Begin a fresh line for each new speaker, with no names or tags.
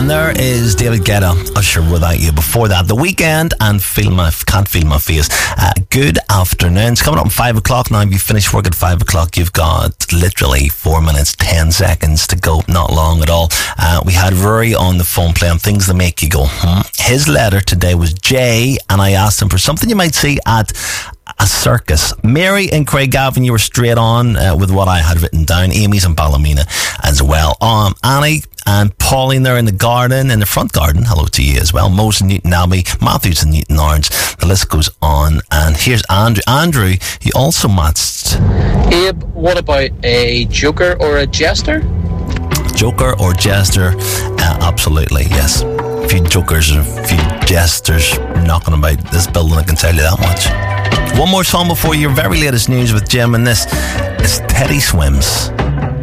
And there is David Guetta, Usher Without You. Before that, The Weeknd and Can't Feel My Face. Good afternoon. It's coming up at 5 o'clock now. If you finish work at 5 o'clock, you've got literally 4 minutes, 10 seconds to go. Not long at all. We had Rory on the phone playing things that make you go, His letter today was Jay, and I asked him for something you might see at a circus. Mary and Craigavon, you were straight on with what I had written down. Amy's in Ballymena as well. Annie and Pauline there in the garden, in the front garden. Hello to you as well. Mo's in Newton Abbey, Matthew's in Newton Orange. The list goes on. And here's Andrew. Andrew, you also matched.
Abe, what about a joker or a jester?
Joker or jester? Absolutely, yes. A few jokers and a few jesters knocking about this building, I can tell you that much. One more song before your very latest news with Jim, and this is Teddy Swims.